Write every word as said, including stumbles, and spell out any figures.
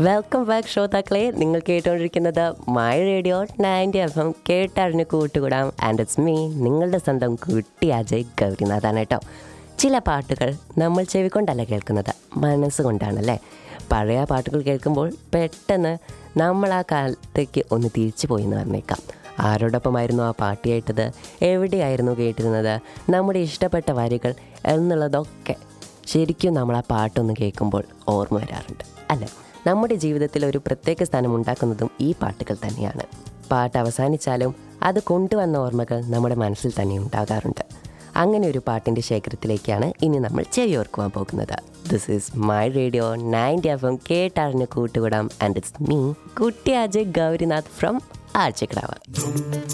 Welcome back ശ്രോതാക്കളെ. നിങ്ങൾ കേട്ടുകൊണ്ടിരിക്കുന്നത് my radio ninety F M, കേട്ടറിഞ്ഞ് കൂട്ടുകൂടാം. ആൻഡ് ഇറ്റ്സ് മീ, നിങ്ങളുടെ സ്വന്തം കുട്ടി അജയ് ഗൗരിനാഥാണ് കേട്ടോ. ചില പാട്ടുകൾ നമ്മൾ ചെവിക്കൊണ്ടല്ല കേൾക്കുന്നത്, മനസ്സുകൊണ്ടാണല്ലേ. പഴയ പാട്ടുകൾ കേൾക്കുമ്പോൾ പെട്ടെന്ന് നമ്മൾ ആ കാലത്തേക്ക് ഒന്ന് തിരിച്ചു പോയി എന്ന് പറഞ്ഞേക്കാം. ആരോടൊപ്പമായിരുന്നു ആ പാട്ട് കേട്ടത്, എവിടെയായിരുന്നു കേട്ടിരുന്നത്, നമ്മുടെ ഇഷ്ടപ്പെട്ട വരികൾ എന്നുള്ളതൊക്കെ ശരിക്കും നമ്മൾ ആ പാട്ടൊന്ന് കേൾക്കുമ്പോൾ ഓർമ്മ വരാറുണ്ട് അല്ലേ. നമ്മുടെ ജീവിതത്തിൽ ഒരു പ്രത്യേക സ്ഥാനം ഉണ്ടാക്കുന്നതും ഈ പാട്ടുകൾ തന്നെയാണ്. പാട്ട് അവസാനിച്ചാലും അത് കൊണ്ടുവന്ന ഓർമ്മകൾ നമ്മുടെ മനസ്സിൽ തന്നെ ഉണ്ടാകാറുണ്ട്. അങ്ങനെ ഒരു പാട്ടിൻ്റെ ശേഖരത്തിലേക്കാണ് ഇനി നമ്മൾ ചെവിയോർക്കുവാൻ പോകുന്നത്. This is my radio ninety F M, കേട്ടറിഞ്ഞ് കൂട്ടുകൂടാം. ആൻഡ് ഇറ്റ്സ് മീ, കുട്ടി അജയ് ഗൗരിനാഥ് ഫ്രം ആഴ്ചക്കിടാവ്.